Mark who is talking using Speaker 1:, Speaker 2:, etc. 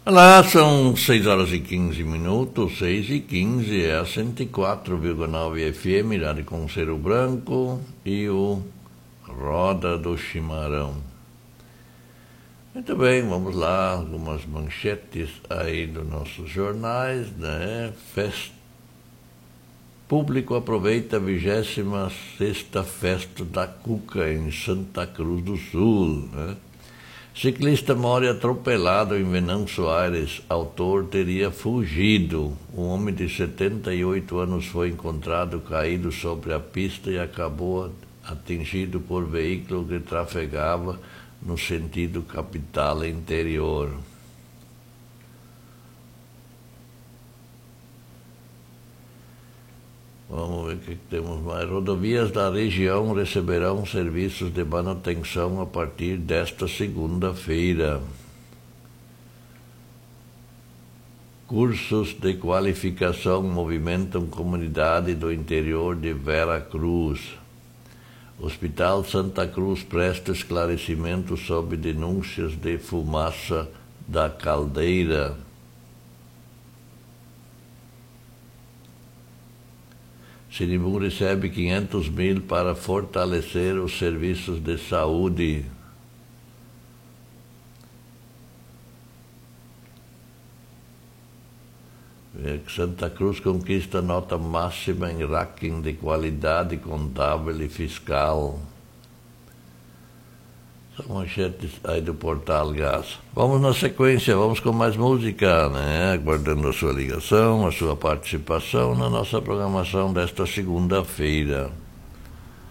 Speaker 1: Olá, são 6h15, 6h15, é a 104,9 FM, Rádio Conselho Branco e o Roda do Chimarrão. Muito bem, vamos lá, algumas manchetes aí dos nossos jornais, né? Público aproveita a 26ª Festa da Cuca em Santa Cruz do Sul, né? Ciclista morre atropelado em Venâncio Aires. Autor teria fugido. Um homem de 78 anos foi encontrado caído sobre a pista e acabou atingido por veículo que trafegava no sentido capital interior. Vamos ver o que temos mais. Rodovias da região receberão serviços de manutenção a partir desta segunda-feira. Cursos de qualificação movimentam comunidade do interior de Vera Cruz. Hospital Santa Cruz presta esclarecimento sobre denúncias de fumaça da caldeira. Sinimbu recebe 500 mil para fortalecer os serviços de saúde. Santa Cruz conquista nota máxima em ranking de qualidade contábil e fiscal. São manchetes aí do Portal Gás. Vamos na sequência, vamos com mais música, né? Aguardando a sua ligação, a sua participação na nossa programação desta segunda-feira.